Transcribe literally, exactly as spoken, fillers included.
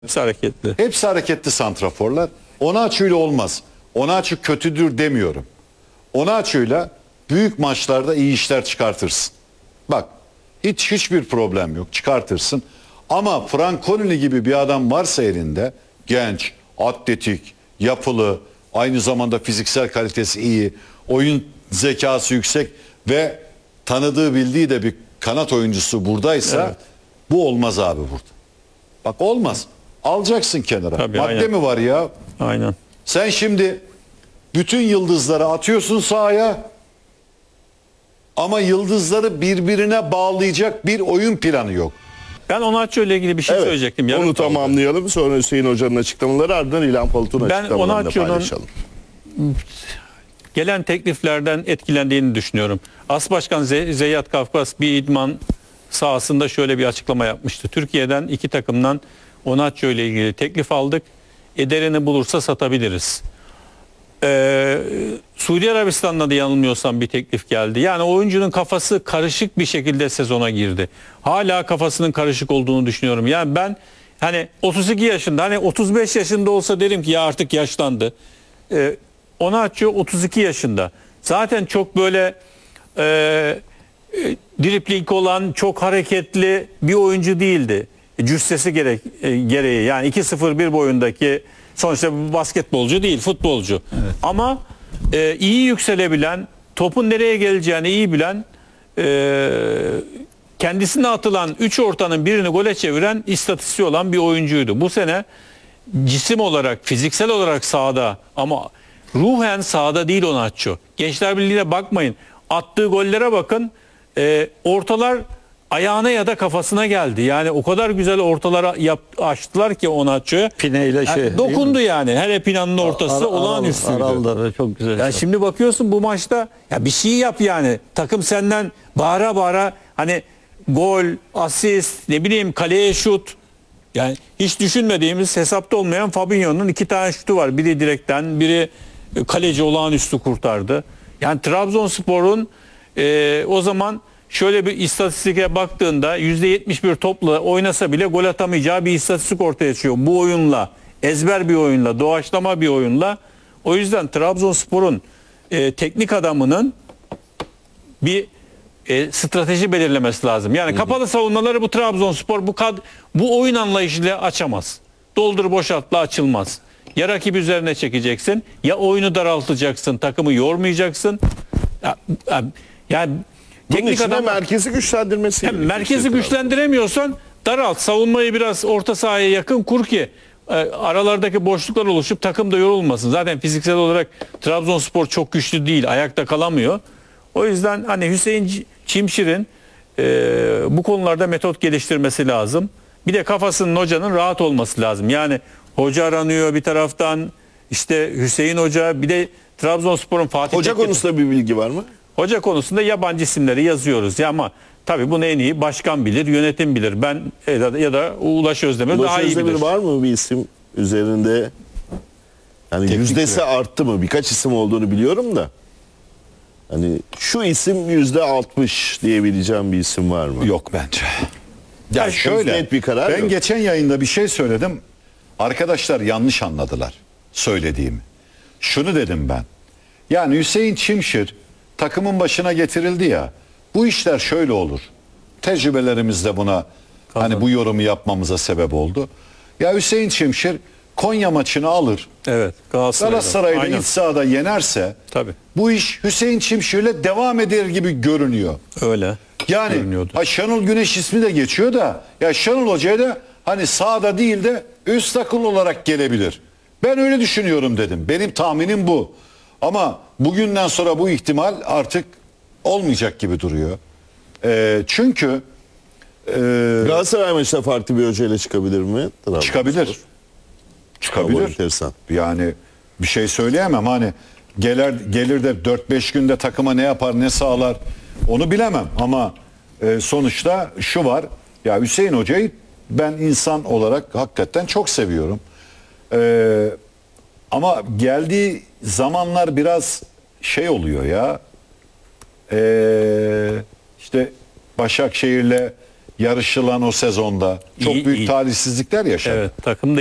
Hepsi hareketli. Hepsi hareketli santraforlar. Onaçu'yla olmaz. Onaçu kötüdür demiyorum. Onaçu'yla büyük maçlarda iyi işler çıkartırsın. Bak hiç hiçbir problem yok, çıkartırsın. Ama Franconi gibi bir adam varsa elinde, genç, atletik, yapılı, aynı zamanda fiziksel kalitesi iyi, oyun zekası yüksek ve tanıdığı bildiği de bir kanat oyuncusu buradaysa Evet. bu olmaz abi burada. Bak olmaz. Alacaksın kenara. Tabii, Madde aynen. mi var ya? Aynen. Sen şimdi bütün yıldızları atıyorsun sahaya ama yıldızları birbirine bağlayacak bir oyun planı yok. Ben Onaçu ile ilgili bir şey Evet, söyleyecektim. Yarım onu kaldı. tamamlayalım. Sonra Hüseyin Hoca'nın açıklamaları, ardından İlhan Palut'un Ben açıklamalarını Onaçu'nun paylaşalım. Gelen tekliflerden etkilendiğini düşünüyorum. As Başkan Ze- Zeyyat Kafkas bir idman sahasında şöyle bir açıklama yapmıştı. Türkiye'den iki takımdan Onaçu ile ilgili teklif aldık. Ederini bulursa satabiliriz. Ee, Suudi Arabistan'da da yanılmıyorsam bir teklif geldi. Yani oyuncunun kafası karışık bir şekilde sezona girdi. Hala kafasının karışık olduğunu düşünüyorum. Yani ben hani otuz iki yaşında, hani otuz beş yaşında olsa derim ki ya artık yaşlandı. Ee, Onaçu otuz iki yaşında. Zaten çok böyle e, e, dripling olan, çok hareketli bir oyuncu değildi. Cüssesi gerek, e, gereği yani iki sıfır bir boyundaki, sonuçta bir basketbolcu değil, futbolcu. Evet. Ama e, iyi yükselebilen, topun nereye geleceğini iyi bilen, e, kendisine atılan üç ortanın birini gole çeviren istatistiği olan bir oyuncuydu. Bu sene cisim olarak, fiziksel olarak sahada ama ruhen sahada değil Onaçu. Gençler Birliği'ne bakmayın. Attığı gollere bakın. E, ortalar ayağına ya da kafasına geldi. Yani o kadar güzel ortalara yap, açtılar ki Onaçu'ya. Pine ile şey. Yani dokundu yani. Hele Pina'nın ortası Ara- olağanüstüydü. Aral'da çok güzel. Ya şimdi bakıyorsun bu maçta ya bir şey yap yani. Takım senden bağıra bağıra hani gol, asist, ne bileyim kaleye şut. Yani hiç düşünmediğimiz, hesapta olmayan Fabinho'nun iki tane şutu var. Biri direkten, biri kaleci olağanüstü kurtardı. Yani Trabzonspor'un e, o zaman şöyle bir istatistike baktığında yüzde yetmiş bir topla oynasa bile gol atamayacağı bir istatistik ortaya çıkıyor. Bu oyunla, ezber bir oyunla, doğaçlama bir oyunla. O yüzden Trabzonspor'un e, teknik adamının bir e, strateji belirlemesi lazım. Yani kapalı savunmaları bu Trabzonspor bu kad bu oyun anlayışıyla açamaz. Doldur boşaltla açılmaz. Ya rakip üzerine çekeceksin, ya oyunu daraltacaksın, takımı yormayacaksın. Ya, ya, yani Bunun teknik için de adam merkezi güçlendirmesi. hem gerekiyor merkezi işte güçlendiremiyorsan daralt, savunmayı biraz orta sahaya yakın kur ki e, aralardaki boşluklar oluşup takım da yorulmasın. Zaten fiziksel olarak Trabzonspor çok güçlü değil, ayakta kalamıyor. O yüzden hani Hüseyin C- Çimşir'in e, bu konularda metot geliştirmesi lazım. Bir de kafasının, hocanın rahat olması lazım. Yani hoca aranıyor bir taraftan, işte Hüseyin Hoca, bir de Trabzonspor'un Fatih Hoca Tekke- konusunda bir bilgi var mı? Hoca konusunda yabancı isimleri yazıyoruz ya, ama tabii bunu en iyi başkan bilir, yönetim bilir. Ben ya da, ya da Ulaş Özdemir Ulaş daha iyi Özdemir bilir. var mı bir isim üzerinde? Yani Teknik yüzdesi direktör. arttı mı? Birkaç isim olduğunu biliyorum da. Hani şu isim yüzde altmış diyebileceğim bir isim var mı? Yok bence. Ya Henüz şöyle, net bir karar ben yok. geçen yayında bir şey söyledim. Arkadaşlar yanlış anladılar söylediğimi. Şunu dedim ben. Yani Hüseyin Çimşir takımın başına getirildi ya. Bu işler şöyle olur. Tecrübelerimiz de buna hani bu yorumu yapmamıza sebep oldu. Ya Hüseyin Çimşir Konya maçını alır. Evet, Galatasaray'da. Galatasaray'da Aynen. iç sahada yenerse Tabii. bu iş Hüseyin Çimşir'le devam eder gibi görünüyor. Öyle. Yani görünüyordu. ha Şenol Güneş ismi de geçiyor da ya Şenol Hoca'ya da hani sağda değil de üst takım olarak gelebilir. Ben öyle düşünüyorum dedim. Benim tahminim bu. Ama bugünden sonra bu ihtimal artık olmayacak gibi duruyor. Ee, çünkü e, Galatasaray maçında farklı bir hocayla çıkabilir mi? Trabzonspor. çıkabilir. Ama Çıkabilir. enteresan. Yani bir şey söyleyemem. Hani gelir, gelir de dört beş günde takıma ne yapar ne sağlar onu bilemem. Ama e, sonuçta şu var. Ya Hüseyin Hoca'yı ben insan olarak hakikaten çok seviyorum. E, ama geldiği zamanlar biraz şey oluyor ya. E, işte Başakşehir'le yarışılan o sezonda çok İyi, büyük iyi. talihsizlikler yaşadı. Evet, takım